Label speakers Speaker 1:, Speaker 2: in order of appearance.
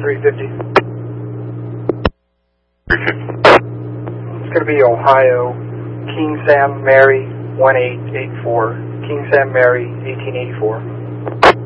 Speaker 1: 350.
Speaker 2: 350.
Speaker 1: It's going to be Ohio, King Sam Mary 1884, King Sam Mary 1884.